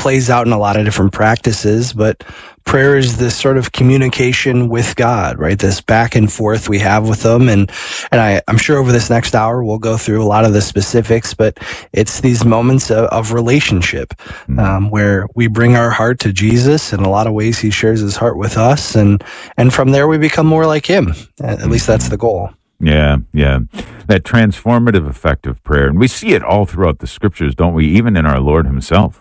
plays out in a lot of different practices, but prayer is this sort of communication with God, right? This back and forth we have with him. And I'm sure over this next hour, we'll go through a lot of the specifics, but it's these moments of relationship, where we bring our heart to Jesus. In a lot of ways, he shares his heart with us. And from there, we become more like him. At least that's the goal. Yeah. That transformative effect of prayer. And we see it all throughout the scriptures, don't we? Even in our Lord himself.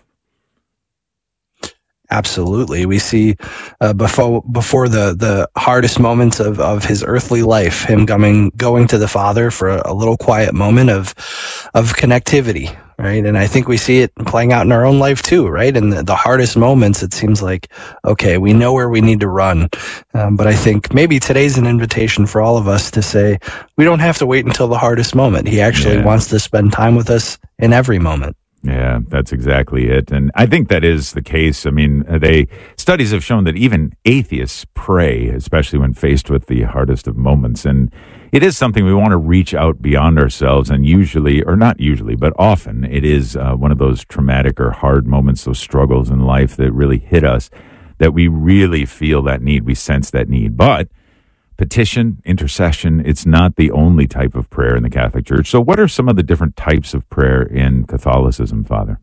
Absolutely. We see before the hardest moments of his earthly life, him going to the Father for a little quiet moment of connectivity, right? And I think we see it playing out in our own life too, right? In the hardest moments, it seems like, okay, we know where we need to run. But I think maybe today's an invitation for all of us to say, we don't have to wait until the hardest moment. He actually wants to spend time with us in every moment. Yeah, that's exactly it. And I think that is the case. I mean, studies have shown that even atheists pray, especially when faced with the hardest of moments. And it is something we want to reach out beyond ourselves. And usually, or not usually, but often, it is one of those traumatic or hard moments, those struggles in life that really hit us, that we really feel that need, we sense that need. But petition, intercession, it's not the only type of prayer in the Catholic Church. So what are some of the different types of prayer in Catholicism, Father?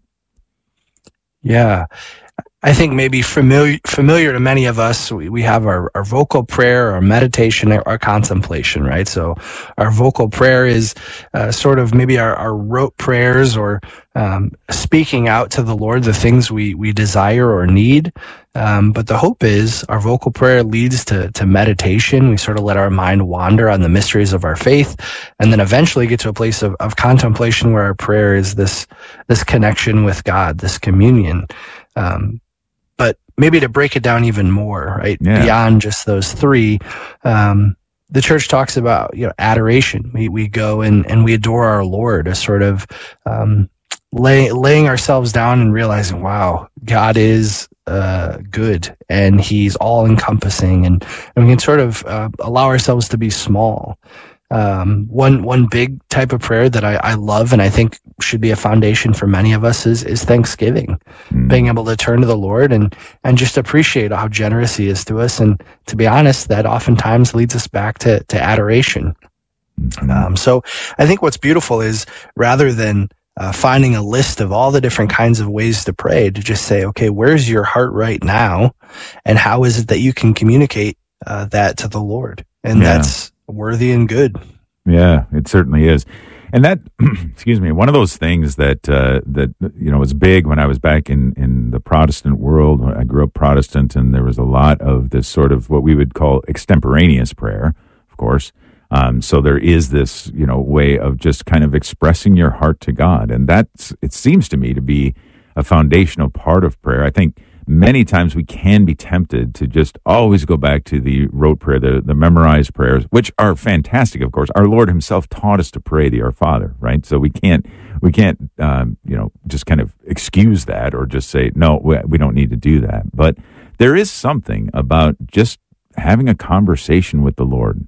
Yeah, I think maybe familiar to many of us, we have our vocal prayer, our meditation, our contemplation, right? So our vocal prayer is sort of maybe our rote prayers, or speaking out to the Lord the things we desire or need. But the hope is our vocal prayer leads to meditation. We sort of let our mind wander on the mysteries of our faith, and then eventually get to a place of contemplation where our prayer is this connection with God, this communion. But maybe to break it down even more, right? Yeah. Beyond just those three, the church talks about, adoration. We go and we adore our Lord, a sort of laying ourselves down and realizing, wow, God is good, and he's all encompassing, and we can sort of allow ourselves to be small. One big type of prayer that I love, and I think should be a foundation for many of us, is thanksgiving. Being able to turn to the Lord and just appreciate how generous he is to us. And to be honest, that oftentimes leads us back to adoration. So I think what's beautiful is, rather than finding a list of all the different kinds of ways to pray, to just say, okay, where's your heart right now? And how is it that you can communicate that to the Lord? And that's worthy and good. Yeah, it certainly is. And that, excuse me, one of those things that was big when I was back in the Protestant world. I grew up Protestant, and there was a lot of this sort of what we would call extemporaneous prayer, of course. So there is this, way of just kind of expressing your heart to God. And it seems to me to be a foundational part of prayer. I think many times we can be tempted to just always go back to the rote prayer, the memorized prayers, which are fantastic, of course. Our Lord himself taught us to pray the Our Father, right? So we can't just kind of excuse that, or just say, no, we don't need to do that. But there is something about just having a conversation with the Lord.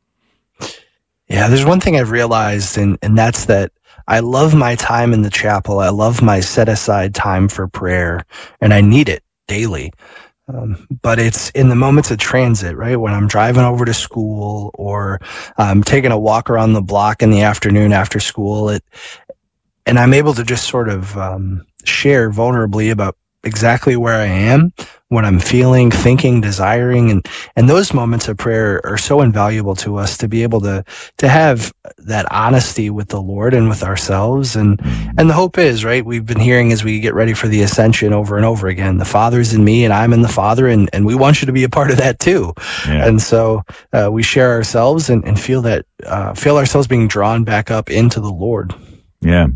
Yeah, there's one thing I've realized, and that's that I love my time in the chapel. I love my set-aside time for prayer, and I need it daily. But it's in the moments of transit, right? When I'm driving over to school, or I'm taking a walk around the block in the afternoon after school, and I'm able to just sort of share vulnerably about exactly where I am, what I'm feeling, thinking, desiring, and those moments of prayer are so invaluable to us, to be able to have that honesty with the Lord and with ourselves. And the hope is, right, we've been hearing as we get ready for the Ascension over and over again, the Father's in me and I'm in the Father, and we want you to be a part of that too. Yeah. And so we share ourselves and feel ourselves being drawn back up into the Lord. Yeah.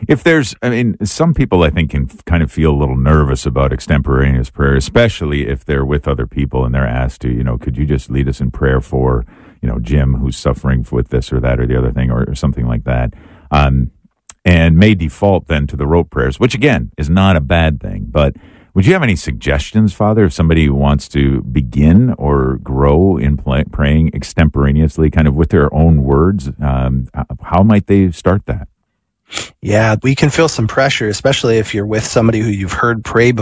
Some people I think can kind of feel a little nervous about extemporaneous prayer, especially if they're with other people and they're asked to, could you just lead us in prayer for, Jim, who's suffering with this or that or the other thing, or something like that. And may default then to the rote prayers, which again is not a bad thing. But would you have any suggestions, Father, if somebody wants to begin or grow in praying extemporaneously, kind of with their own words? How might they start that? Yeah, we can feel some pressure, especially if you're with somebody who you've heard pray